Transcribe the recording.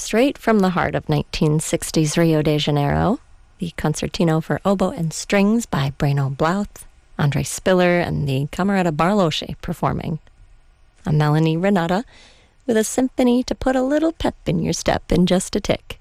straight from the heart of 1960s Rio de Janeiro, the Concertino for Oboe and Strings by Breno Blouth, Andre Spiller, and the Camerata Barlosche performing. A Melanie Renata with a symphony to put a little pep in your step in just a tick.